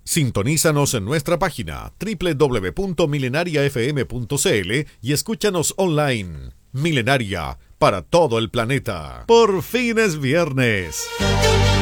Sintonízanos en nuestra página www.milenariafm.cl y escúchanos online. Milenaria, para todo el planeta. Por fin es viernes.